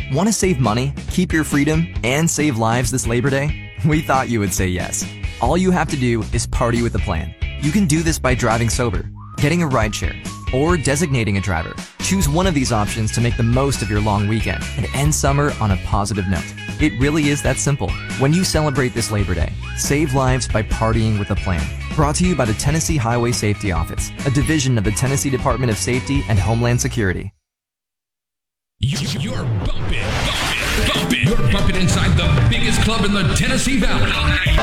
Want to save money, keep your freedom, and save lives this Labor Day? We thought you would say yes. All you have to do is party with a plan. You can do this by driving sober, getting a rideshare, or designating a driver. Choose one of these options to make the most of your long weekend and end summer on a positive note. It really is that simple. When you celebrate this Labor Day, save lives by partying with a plan. Brought to you by the Tennessee Highway Safety Office, a division of the Tennessee Department of Safety and Homeland Security. You're bumping. You're bumping inside the biggest club in the Tennessee Valley.